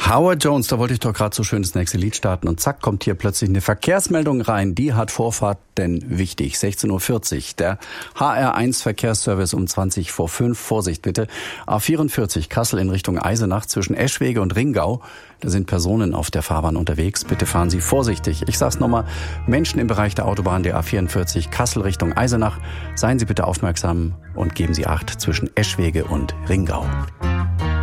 Howard Jones, da wollte ich doch gerade so schön das nächste Lied starten und zack, kommt hier plötzlich eine Verkehrsmeldung rein. Die hat Vorfahrt, denn wichtig. 16:40 Uhr. Der HR1 Verkehrsservice um 20 vor 5. Vorsicht bitte. A44 Kassel in Richtung Eisenach zwischen Eschwege und Ringau. Da sind Personen auf der Fahrbahn unterwegs. Bitte fahren Sie vorsichtig. Ich sag's nochmal. Menschen im Bereich der Autobahn der A44 Kassel Richtung Eisenach. Seien Sie bitte aufmerksam und geben Sie Acht zwischen Eschwege und Ringau.